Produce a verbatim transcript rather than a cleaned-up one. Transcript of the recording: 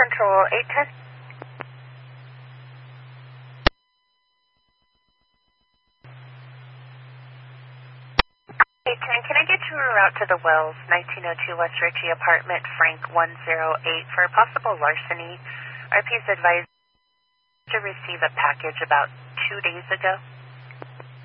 Central eight ten. eight ten, can I get you a route to the Wells, nineteen oh two West Ritchie apartment, Frank one oh eight, for a possible larceny? R P's advised to receive a package about two days ago.